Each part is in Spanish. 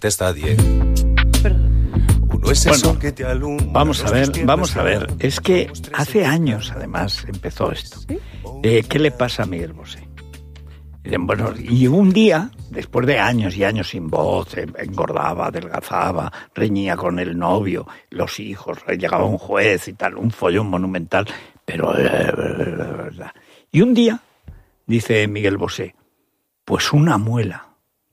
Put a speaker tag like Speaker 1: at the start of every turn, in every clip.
Speaker 1: Testa 10.
Speaker 2: Vamos a ver. Es que hace años, además, empezó esto. ¿Qué le pasa a Miguel Bosé? Bueno, y un día, después de años y años sin voz, engordaba, adelgazaba, reñía con el novio, los hijos, llegaba un juez y tal, un follón monumental, pero verdad. Y un día, dice Miguel Bosé, pues una muela.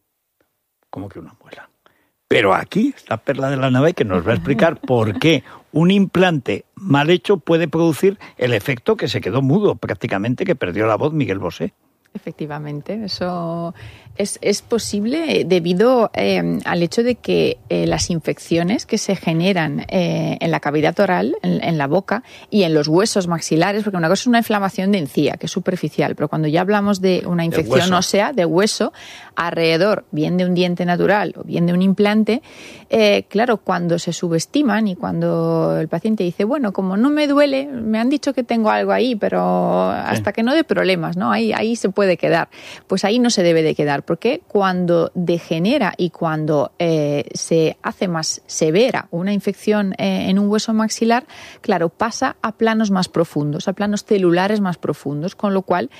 Speaker 2: ¿Cómo que una muela? Pero aquí está Perla de la Nave que nos va a explicar por qué un implante mal hecho puede producir el efecto que se quedó mudo, prácticamente, que perdió la voz Miguel Bosé.
Speaker 3: Efectivamente, eso es posible debido al hecho de que las infecciones que se generan en la cavidad oral, en la boca y en los huesos maxilares, porque una cosa es una inflamación de encía, que es superficial, pero cuando ya hablamos de una infección ósea, de hueso, alrededor, bien de un diente natural o bien de un implante, claro, cuando se subestiman y cuando el paciente dice, bueno, como no me duele, me han dicho que tengo algo ahí, pero hasta que no dé problemas, ¿no? Ahí se puede quedar. Pues ahí no se debe de quedar, porque cuando degenera y cuando se hace más severa una infección en un hueso maxilar, claro, pasa a planos más profundos, a planos celulares más profundos, con lo cual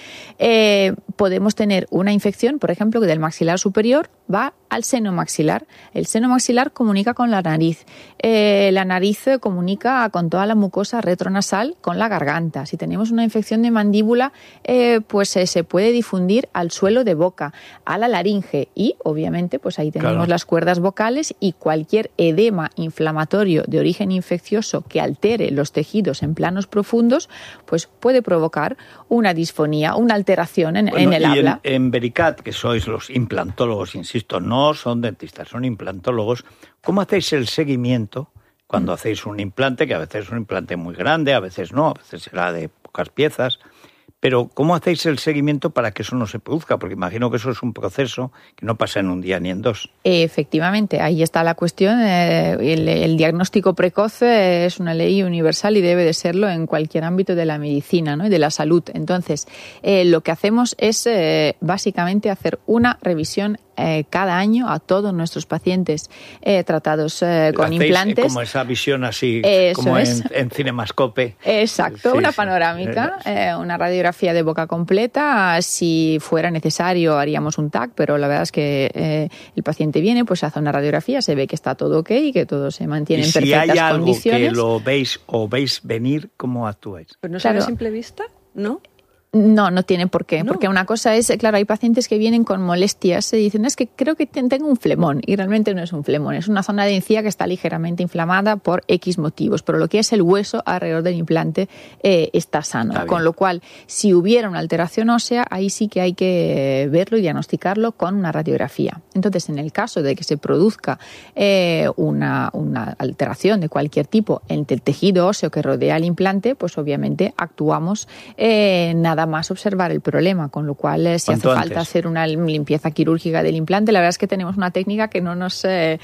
Speaker 3: podemos tener una infección, por ejemplo, que del maxilar superior va al seno maxilar. El seno maxilar comunica con la nariz. La nariz comunica con toda la mucosa retronasal con la garganta. Si tenemos una infección de mandíbula, pues se puede difundir al suelo de boca, a la laringe y, obviamente, pues ahí tenemos las cuerdas vocales y cualquier edema inflamatorio de origen infeccioso que altere los tejidos en planos profundos, pues puede provocar una disfonía, una alteración en el habla.
Speaker 2: En Vericat, que sois los implantólogos, insisto, no son dentistas, son implantólogos, ¿cómo hacéis el seguimiento cuando hacéis un implante, que a veces es un implante muy grande, a veces no, a veces será de pocas piezas? Pero ¿cómo hacéis el seguimiento para que eso no se produzca? Porque imagino que eso es un proceso que no pasa en un día ni en dos.
Speaker 3: Efectivamente, ahí está la cuestión. El diagnóstico precoz es una ley universal y debe de serlo en cualquier ámbito de la medicina, ¿no? Y de la salud. Entonces, lo que hacemos es básicamente hacer una revisión cada año a todos nuestros pacientes tratados con implantes.
Speaker 2: Como esa visión así, como en Cinemascope.
Speaker 3: Exacto, sí, una panorámica, una radiografía de boca completa. Si fuera necesario haríamos un TAC, pero la verdad es que el paciente viene, pues hace una radiografía, se ve que está todo ok, que todo se mantiene en perfectas condiciones.
Speaker 2: ¿Y si hay algo que lo veis o veis venir, cómo actuáis?
Speaker 4: ¿Pues no sabe a simple vista? ¿No?
Speaker 3: No tiene por qué, porque una cosa es, claro, hay pacientes que vienen con molestias, se dicen, es que creo que tengo un flemón, y realmente no es un flemón, es una zona de encía que está ligeramente inflamada por X motivos, pero lo que es el hueso alrededor del implante está sano, con lo cual, si hubiera una alteración ósea, ahí sí que hay que verlo y diagnosticarlo con una radiografía. Entonces, en el caso de que se produzca una alteración de cualquier tipo en el tejido óseo que rodea el implante, pues obviamente actuamos nada más observar el problema, con lo cual si hace falta hacer una limpieza quirúrgica del implante, la verdad es que tenemos una técnica que no nos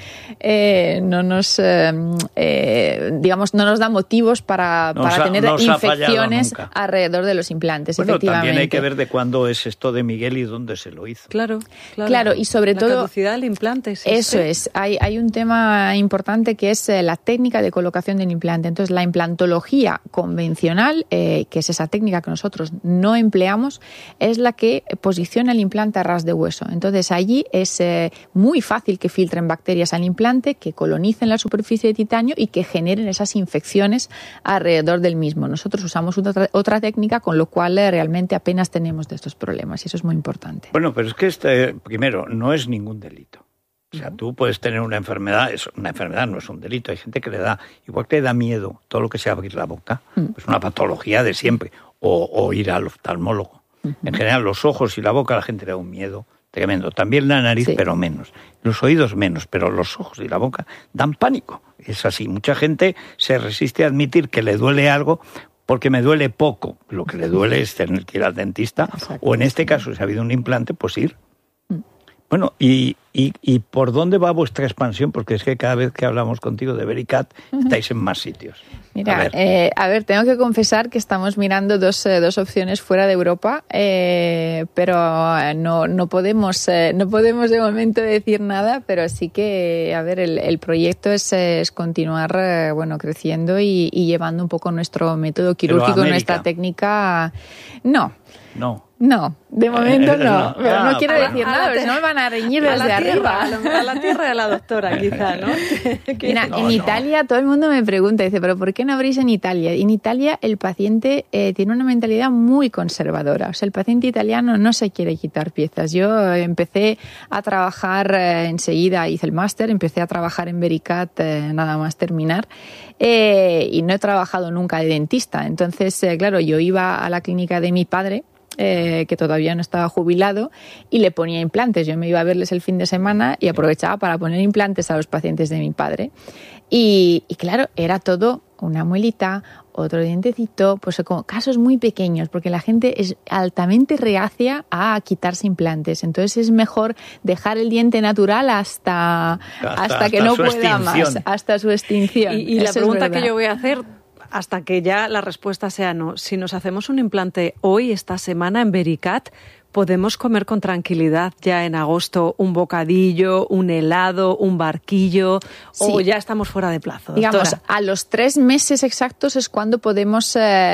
Speaker 3: da motivos para tener infecciones alrededor de los implantes.
Speaker 2: Bueno,
Speaker 3: efectivamente.
Speaker 2: También hay que ver de cuándo es esto de Miguel y dónde se lo hizo.
Speaker 4: Claro,
Speaker 3: y sobre todo
Speaker 4: la caducidad del implante.
Speaker 3: Eso es, hay un tema importante que es la técnica de colocación del implante. Entonces, la implantología convencional, que es esa técnica que nosotros no empleamos, es la que posiciona el implante a ras de hueso. Entonces allí es muy fácil que filtren bacterias al implante, que colonicen la superficie de titanio y que generen esas infecciones alrededor del mismo. Nosotros usamos otra técnica, con lo cual realmente apenas tenemos de estos problemas y eso es muy importante.
Speaker 2: Bueno, pero es que primero, no es ningún delito. O sea, tú puedes tener una enfermedad no es un delito, hay gente que le da, igual que le da miedo todo lo que sea abrir la boca, es una patología de siempre, o ir al oftalmólogo. En general, los ojos y la boca a la gente le da un miedo tremendo, también la nariz, pero menos, los oídos menos, pero los ojos y la boca dan pánico, es así. Mucha gente se resiste a admitir que le duele algo porque me duele poco, lo que le duele es tener que ir al dentista, o en este caso, si ha habido un implante, pues ir. Bueno, ¿y por dónde va vuestra expansión? Porque es que cada vez que hablamos contigo de Vericat, estáis en más sitios.
Speaker 3: Mira, a ver, tengo que confesar que estamos mirando dos opciones fuera de Europa, pero no podemos de momento decir nada, pero sí que, a ver, el proyecto es continuar creciendo y llevando un poco nuestro método quirúrgico, nuestra técnica. No, de momento no. Pero no quiero decir nada, porque no me van a reñir desde arriba.
Speaker 4: A la tierra de la doctora, quizá, ¿no?
Speaker 3: Mira, en Italia todo el mundo me pregunta, dice, ¿pero por qué no abrís en Italia? En Italia el paciente tiene una mentalidad muy conservadora. O sea, el paciente italiano no se quiere quitar piezas. Yo empecé a trabajar enseguida, hice el máster, empecé a trabajar en Vericat nada más terminar y no he trabajado nunca de dentista. Entonces, claro, yo iba a la clínica de mi padre, que todavía no estaba jubilado, y le ponía implantes. Yo me iba a verles el fin de semana y aprovechaba para poner implantes a los pacientes de mi padre. Y claro, era todo una muelita, otro dientecito, pues como casos muy pequeños, porque la gente es altamente reacia a quitarse implantes. Entonces es mejor dejar el diente natural hasta que no pueda más, hasta su extinción.
Speaker 4: Y la pregunta que yo voy a hacer, hasta que ya la respuesta sea no, si nos hacemos un implante hoy, esta semana, en Vericat, ¿podemos comer con tranquilidad ya en agosto un bocadillo, un helado, un barquillo, o ya estamos fuera de plazo?
Speaker 3: Digamos,
Speaker 4: doctora,
Speaker 3: a los 3 meses exactos es cuando podemos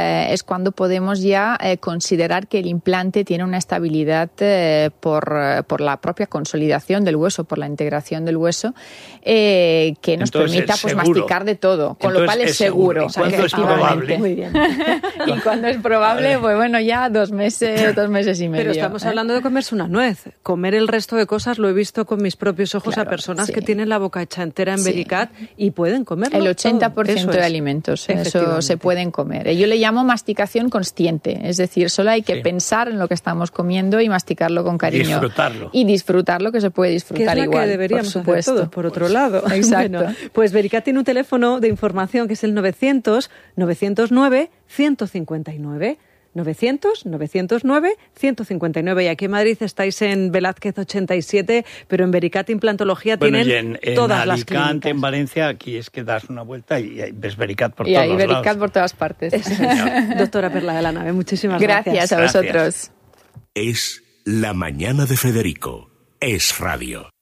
Speaker 3: ya considerar que el implante tiene una estabilidad por la propia consolidación del hueso, por la integración del hueso, que nos
Speaker 2: entonces,
Speaker 3: permita pues masticar de todo, con
Speaker 2: entonces,
Speaker 3: lo cual es seguro.
Speaker 2: ¿Cuándo es probable?
Speaker 3: Muy bien. Y cuando es probable, pues bueno, ya 2 meses, 2 meses y medio.
Speaker 4: Pero estamos hablando de comerse una nuez. Comer el resto de cosas lo he visto con mis propios ojos,
Speaker 3: claro,
Speaker 4: a personas
Speaker 3: sí,
Speaker 4: que tienen la boca hecha entera en Vericat y pueden comerlo.
Speaker 3: El 80% de alimentos, eso se pueden comer. Yo le llamo masticación consciente, es decir, solo hay que pensar en lo que estamos comiendo y masticarlo con cariño. Y disfrutarlo, que se puede disfrutar
Speaker 4: que es la
Speaker 3: igual,
Speaker 4: que deberíamos
Speaker 3: por supuesto.
Speaker 4: hacer todos, por otro lado.
Speaker 3: Exacto.
Speaker 4: Bueno, pues Vericat tiene un teléfono de información que es el 900-909-159. 900-909-159, y aquí en Madrid estáis en Velázquez 87, pero en Vericat Implantología tienen todas las clínicas.
Speaker 2: En Alicante, en Valencia, aquí es que das una vuelta y ves Vericat por todos lados.
Speaker 3: Y hay Vericat por todas partes.
Speaker 4: Doctora Perla de la Nave, muchísimas gracias.
Speaker 3: Gracias a vosotros.
Speaker 1: Es La Mañana de Federico. Es radio.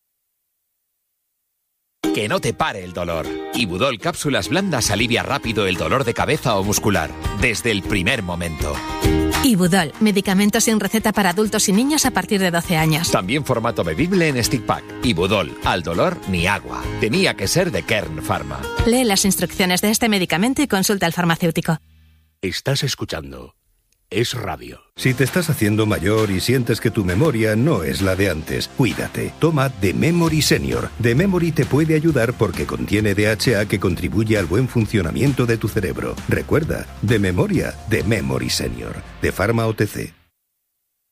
Speaker 5: Que no te pare el dolor. Ibudol Cápsulas Blandas alivia rápido el dolor de cabeza o muscular, desde el primer momento.
Speaker 6: Ibudol, medicamento sin receta para adultos y niños a partir de 12 años.
Speaker 5: También formato bebible en stick pack. Ibudol, al dolor ni agua. Tenía que ser de Kern Pharma.
Speaker 6: Lee las instrucciones de este medicamento y consulta al farmacéutico.
Speaker 1: Estás escuchando Es radio.
Speaker 7: Si te estás haciendo mayor y sientes que tu memoria no es la de antes, cuídate. Toma The Memory Senior. The Memory te puede ayudar porque contiene DHA que contribuye al buen funcionamiento de tu cerebro. Recuerda, de memoria, The Memory Senior. De Pharma OTC.